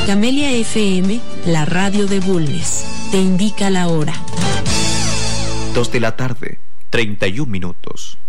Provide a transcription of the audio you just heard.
Camelia FM, la radio de Bulnes, te indica la hora. 2 de la tarde, 31 minutos.